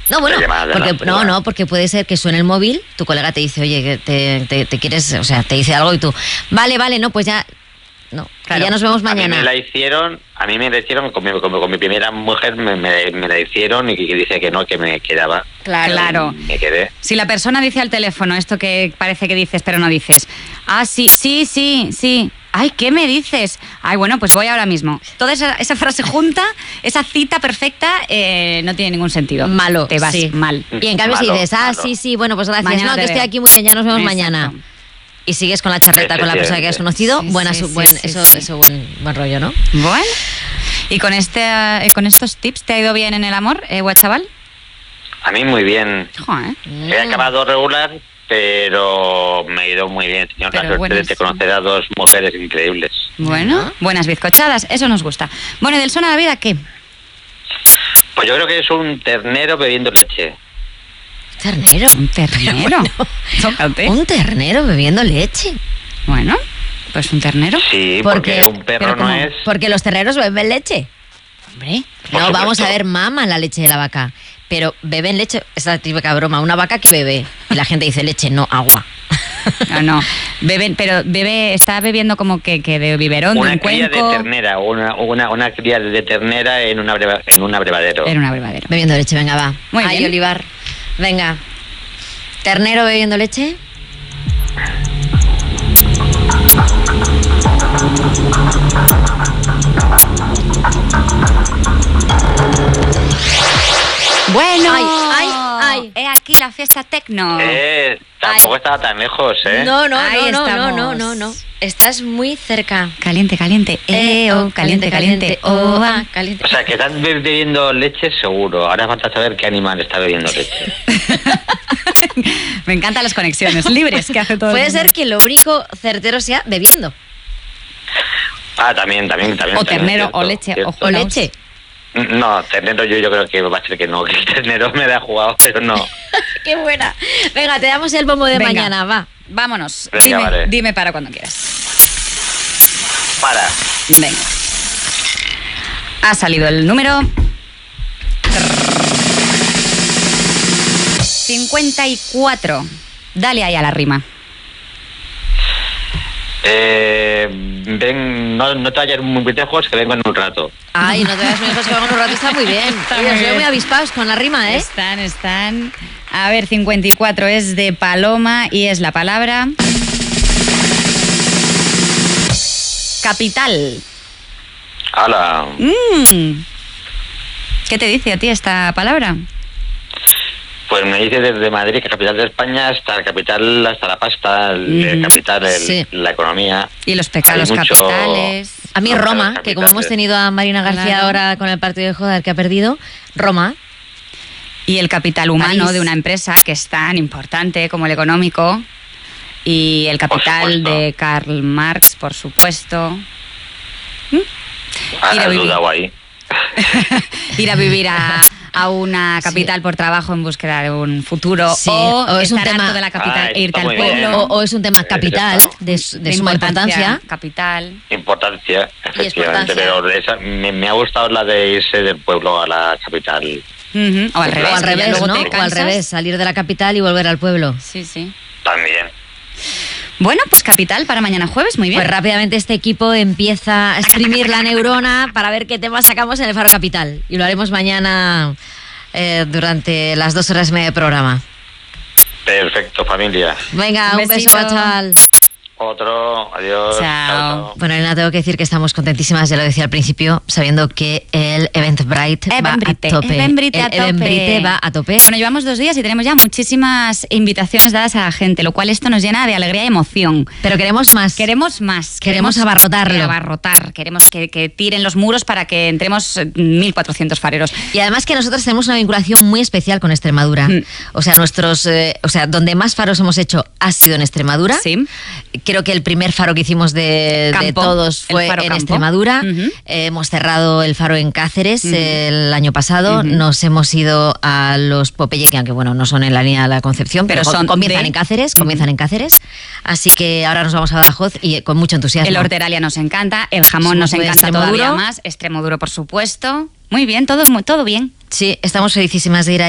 No, bueno, porque, porque puede ser que suene el móvil, tu colega te dice, oye, que te quieres, o sea, te dice algo y tú, vale, no, pues ya, no, claro, ya nos vemos mañana. A mí me la hicieron con mi primera mujer, me la hicieron y que dice que no, que me quedaba. Claro. Me quedé. Si la persona dice al teléfono esto que parece que dices, pero no dices, sí. Ay, ¿qué me dices? Ay, bueno, pues voy ahora mismo. Toda esa frase junta, esa cita perfecta, no tiene ningún sentido. Malo. Te vas mal. Y en cambio si dices, sí, bueno, pues gracias. Mañana que estoy aquí muy bien, ya nos vemos mañana. Y sigues con la charleta con la persona que has conocido, buen rollo, ¿no? Bueno. ¿Y con estos tips te ha ido bien en el amor, guachaval? A mí muy bien. Joder. He acabado regular, pero me he ido muy bien. He tenido la suerte de conocer a 2 mujeres increíbles. Bueno, buenas bizcochadas, eso nos gusta. Bueno, ¿y del son a la vida qué? Pues yo creo que es un ternero bebiendo leche. ¿Ternero? ¿Un ternero? Tócate. ¿Un ternero bebiendo leche? Bueno, pues un ternero. Sí, porque un perro no es... Porque los terneros beben leche. Hombre, no, vamos a ver, maman la leche de la vaca. Pero beben leche, es la típica broma, una vaca que bebe. Y la gente dice leche, no, agua. No. Beben, pero está bebiendo como que de biberón, de un cuenco. Una cría de ternera, una cría de ternera en un abrevadero. En un abrevadero. Bebiendo leche, venga, va. Muy bien. Olivar. Venga. ¿Ternero bebiendo leche? Bueno, ay. He aquí la fiesta tecno. Tampoco estaba tan lejos, ¿eh? No. Estás muy cerca. Caliente. Caliente. Caliente. O sea, que están bebiendo leche seguro. Ahora falta saber qué animal está bebiendo leche. Me encantan las conexiones libres que hace todo. Puede ser que lo único certero sea bebiendo. También. O ternero, o leche. O leche. No, ternero yo creo que va a ser que no, que el ternero me la ha jugado, pero no. ¡Qué buena! Venga, te damos el bombo de mañana, va. Vámonos. Venga, dime para cuando quieras. Para. Venga. Ha salido el número 54. Dale ahí a la rima. No te vayas muy lejos, que vengo en un rato. Ay, no te vayas muy lejos, que vengo en un rato, está muy bien. Soy muy avispados con la rima, ¿eh? Están. A ver, 54 es de paloma y es la palabra... capital. ¡Hala! ¿Qué te dice a ti esta palabra? Pues me dice desde Madrid, que capital de España, hasta la capital, hasta la pasta, capital, la economía. Y los pecados capitales. A mí Roma, que como hemos tenido a Marina García ahora con el partido de Joder que ha perdido, Roma. Y el capital humano de una empresa que es tan importante como el económico. Y el capital de Karl Marx, por supuesto. Ir a vivir a una capital por trabajo en búsqueda de un futuro, o es un tema de la capital e irte al pueblo, o es un tema capital de suma importancia. Importancia, efectivamente, pero me ha gustado la de irse del pueblo a la capital. O al revés, ¿no? O al revés, salir de la capital y volver al pueblo. Sí. También. Bueno, pues capital para mañana jueves, muy bien. Pues rápidamente este equipo empieza a exprimir la neurona para ver qué temas sacamos en el Faro Capital. Y lo haremos mañana durante las 2 horas y media de programa. Perfecto, familia. Venga, un beso, chaval. Otro, adiós. Chao. Bueno, Elena, tengo que decir que estamos contentísimas, ya lo decía al principio, sabiendo que el Eventbrite va a tope. Eventbrite va a tope. Bueno, llevamos 2 días y tenemos ya muchísimas invitaciones dadas a la gente, lo cual esto nos llena de alegría y emoción. Pero queremos más. Queremos abarrotar. Queremos que tiren los muros para que entremos 1.400 fareros. Y además que nosotros tenemos una vinculación muy especial con Extremadura. O sea, donde más faros hemos hecho ha sido en Extremadura. Sí. Creo que el primer faro que hicimos de todos fue en Extremadura. Hemos cerrado el faro en Cáceres el año pasado. Nos hemos ido a los Popeye, que aunque no son en la línea de la Concepción, pero comienzan en Cáceres. Así que ahora nos vamos a Badajoz y con mucho entusiasmo. El horteralia nos encanta, el jamón nos encanta todavía más, Extremoduro, por supuesto. Muy bien, todo bien. Sí, estamos felicísimas de ir ahí.